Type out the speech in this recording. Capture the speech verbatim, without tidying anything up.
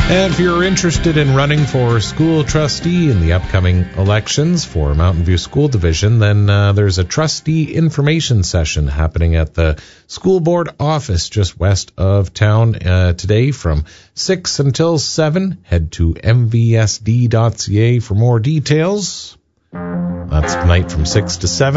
And if you're interested in running for school trustee in the upcoming elections for Mountain View School Division, then uh, there's a trustee information session happening at the school board office just west of town uh, today from six until seven. Head to m v s d dot c a for more details. That's tonight from six to seven.